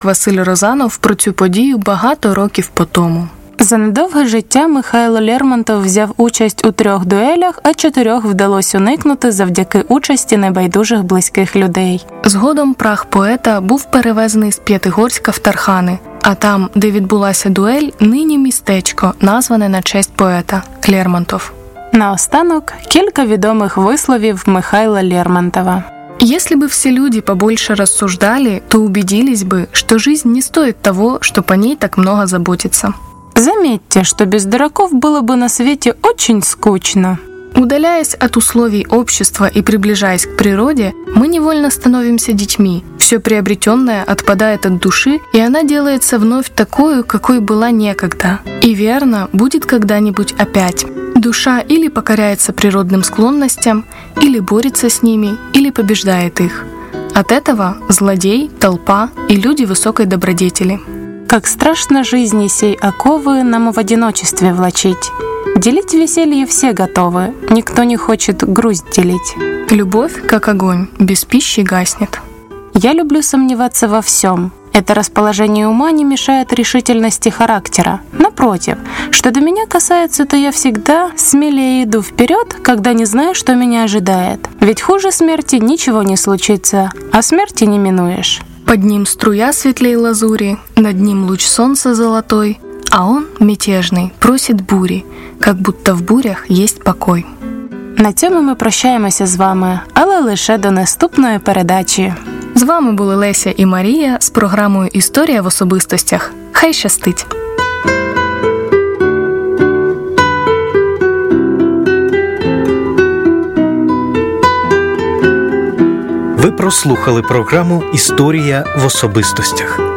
Василь Розанов про цю подію багато років по тому. За недовге життя Михайло Лермонтов взяв участь у 3 дуелях, а 4 вдалося уникнути завдяки участі небайдужих близьких людей. Згодом прах поета був перевезений з П'ятигорська в Тархани, а там, де відбулася дуель, нині містечко, назване на честь поета – Лермонтов. Наостанок кілька відомих висловів Михайла Лермонтова. Если бы все люди побольше рассуждали, то убедились бы, что жизнь не стоит того, чтобы о ней так много заботиться. Заметьте, что без дураков было бы на свете очень скучно. Удаляясь от условий общества и приближаясь к природе, мы невольно становимся детьми. Все приобретенное отпадает от души, и она делается вновь такой, какой была некогда. И верно, будет когда-нибудь опять. Душа или покоряется природным склонностям, или борется с ними, или побеждает их. От этого злодей, толпа и люди высокой добродетели. Как страшно жизни сей оковы нам в одиночестве влачить. Делить веселье все готовы, никто не хочет грусть делить. Любовь, как огонь, без пищи гаснет. Я люблю сомневаться во всем. Это расположение ума не мешает решительности характера. Напротив, что до меня касается, то я всегда смелее иду вперед, когда не знаю, что меня ожидает. Ведь хуже смерти ничего не случится, а смерти не минуешь. Под ним струя светлей лазури, над ним луч солнца золотой, а он, мятежный, просит бури, как будто в бурях есть покой. На цьому ми прощаємося з вами, але лише до наступної передачі. З вами були Леся і Марія з програмою «Історія в особистостях». Хай щастить! Ви прослухали програму «Історія в особистостях».